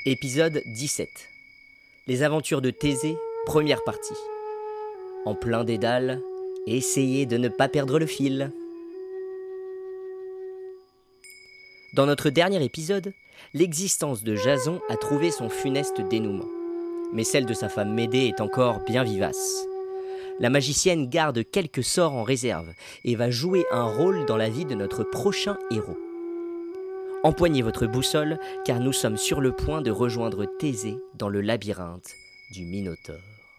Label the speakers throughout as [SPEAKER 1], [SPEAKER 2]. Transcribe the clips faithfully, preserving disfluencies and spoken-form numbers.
[SPEAKER 1] Épisode dix-sept. Les aventures de Thésée, première partie. En plein dédale, essayez de ne pas perdre le fil. Dans notre dernier épisode, l'existence de Jason a trouvé son funeste dénouement. Mais celle de sa femme Médée est encore bien vivace. La magicienne garde quelques sorts en réserve et va jouer un rôle dans la vie de notre prochain héros. Empoignez votre boussole, car nous sommes sur le point de rejoindre Thésée dans le labyrinthe du Minotaure.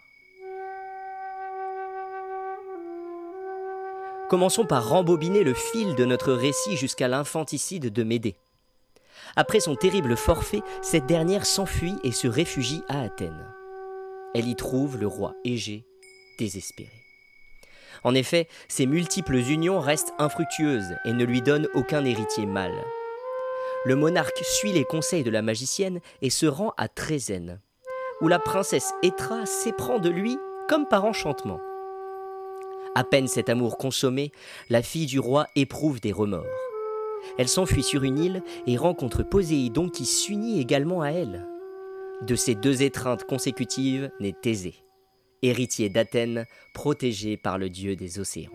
[SPEAKER 1] Commençons par rembobiner le fil de notre récit jusqu'à l'infanticide de Médée. Après son terrible forfait, cette dernière s'enfuit et se réfugie à Athènes. Elle y trouve le roi Égée, désespéré. En effet, ses multiples unions restent infructueuses et ne lui donnent aucun héritier mâle. Le monarque suit les conseils de la magicienne et se rend à Trézène, où la princesse Étra s'éprend de lui comme par enchantement. À peine cet amour consommé, la fille du roi éprouve des remords. Elle s'enfuit sur une île et rencontre Poséidon qui s'unit également à elle. De ces deux étreintes consécutives naît Thésée, héritier d'Athènes, protégé par le dieu des océans.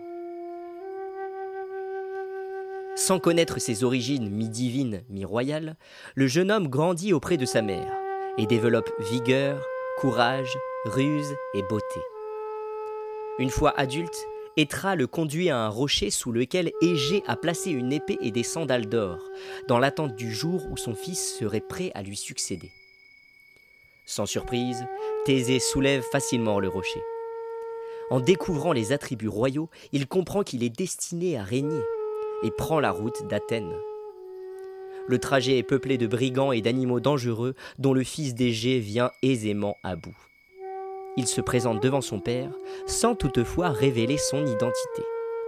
[SPEAKER 1] Sans connaître ses origines mi-divines, mi-royales, le jeune homme grandit auprès de sa mère et développe vigueur, courage, ruse et beauté. Une fois adulte, Étra le conduit à un rocher sous lequel Égée a placé une épée et des sandales d'or, dans l'attente du jour où son fils serait prêt à lui succéder. Sans surprise, Thésée soulève facilement le rocher. En découvrant les attributs royaux, il comprend qu'il est destiné à régner et prend la route d'Athènes. Le trajet est peuplé de brigands et d'animaux dangereux dont le fils d'Égée vient aisément à bout. Il se présente devant son père sans toutefois révéler son identité.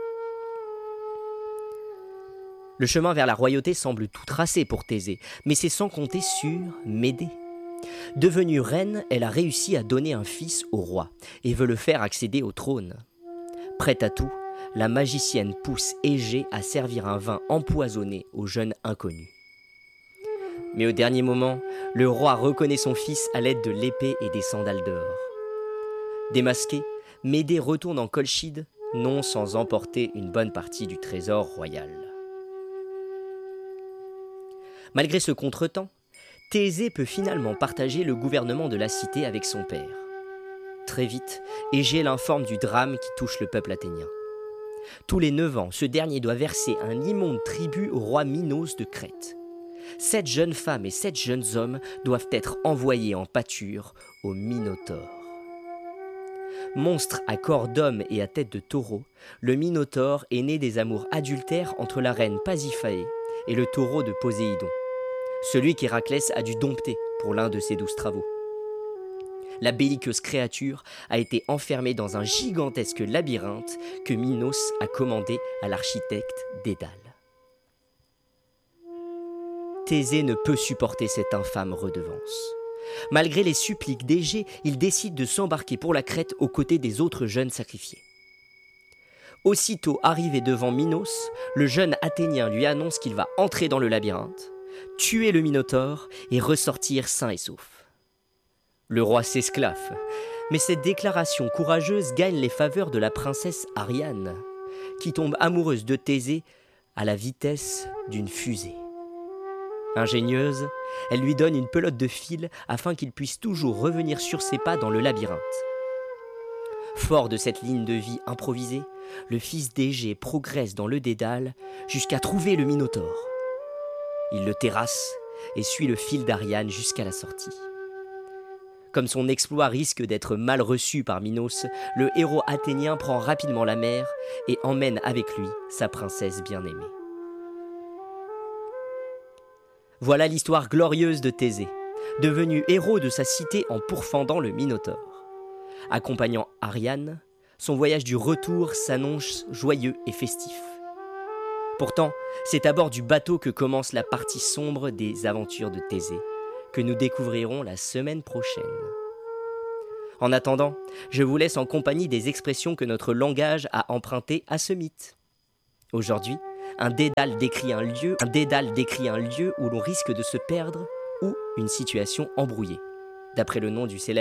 [SPEAKER 1] Le chemin vers la royauté semble tout tracé pour Thésée, mais c'est sans compter sur Médée. Devenue reine, elle a réussi à donner un fils au roi et veut le faire accéder au trône. Prête à tout, la magicienne pousse Égée à servir un vin empoisonné au jeune inconnu. Mais au dernier moment, le roi reconnaît son fils à l'aide de l'épée et des sandales d'or. Démasquée, Médée retourne en Colchide, non sans emporter une bonne partie du trésor royal. Malgré ce contretemps, Thésée peut finalement partager le gouvernement de la cité avec son père. Très vite, Égée l'informe du drame qui touche le peuple athénien. Tous les neuf ans, ce dernier doit verser un immonde tribut au roi Minos de Crète. Sept jeunes femmes et sept jeunes hommes doivent être envoyés en pâture au Minotaure. Monstre à corps d'homme et à tête de taureau, le Minotaure est né des amours adultères entre la reine Pasiphaë et le taureau de Poséidon, celui qu'Héraclès a dû dompter pour l'un de ses douze travaux. La belliqueuse créature a été enfermée dans un gigantesque labyrinthe que Minos a commandé à l'architecte Dédale. Thésée ne peut supporter cette infâme redevance. Malgré les suppliques d'Égée, il décide de s'embarquer pour la Crète aux côtés des autres jeunes sacrifiés. Aussitôt arrivé devant Minos, le jeune Athénien lui annonce qu'il va entrer dans le labyrinthe, tuer le Minotaure et ressortir sain et sauf. Le roi s'esclaffe, mais cette déclaration courageuse gagne les faveurs de la princesse Ariane, qui tombe amoureuse de Thésée à la vitesse d'une fusée. Ingénieuse, elle lui donne une pelote de fil afin qu'il puisse toujours revenir sur ses pas dans le labyrinthe. Fort de cette ligne de vie improvisée, le fils d'Égée progresse dans le dédale jusqu'à trouver le Minotaure. Il le terrasse et suit le fil d'Ariane jusqu'à la sortie. Comme son exploit risque d'être mal reçu par Minos, le héros athénien prend rapidement la mer et emmène avec lui sa princesse bien-aimée. Voilà l'histoire glorieuse de Thésée, devenu héros de sa cité en pourfendant le Minotaure. Accompagnant Ariane, son voyage du retour s'annonce joyeux et festif. Pourtant, c'est à bord du bateau que commence la partie sombre des aventures de Thésée, que nous découvrirons la semaine prochaine. En attendant, je vous laisse en compagnie des expressions que notre langage a empruntées à ce mythe. Aujourd'hui, un dédale décrit un lieu, un dédale décrit un lieu où l'on risque de se perdre ou une situation embrouillée. D'après le nom du célèbre